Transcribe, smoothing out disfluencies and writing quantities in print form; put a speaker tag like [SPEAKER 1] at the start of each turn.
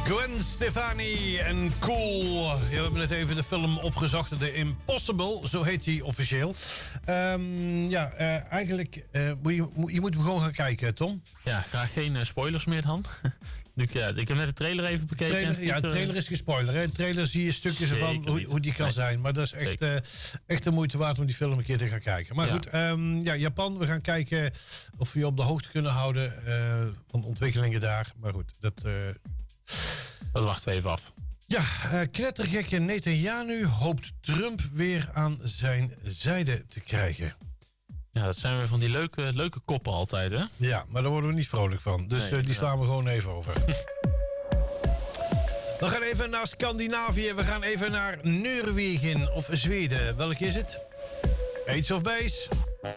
[SPEAKER 1] Gwen Stefani en Cool. Ja, we hebben net even de film opgezocht. The Impossible, zo heet hij officieel. Eigenlijk je moet hem gewoon gaan kijken, Tom.
[SPEAKER 2] Ja, graag geen spoilers meer dan. Ik heb net de trailer even bekeken.
[SPEAKER 1] De trailer is gespoilerd. De trailer zie je stukjes ervan hoe die kan zijn. Maar dat is echt de moeite waard om die film een keer te gaan kijken. Maar goed, Japan. We gaan kijken of we je op de hoogte kunnen houden van de ontwikkelingen daar. Maar goed, dat
[SPEAKER 2] wachten we even af.
[SPEAKER 1] Ja, knettergekke Netanyahu hoopt Trump weer aan zijn zijde te krijgen.
[SPEAKER 2] Ja, dat zijn weer van die leuke koppen altijd, hè?
[SPEAKER 1] Ja, maar daar worden we niet vrolijk van. Dus die slaan we gewoon even over. We gaan even naar Scandinavië. We gaan even naar Noorwegen of Zweden. Welk is het? Ace of Base.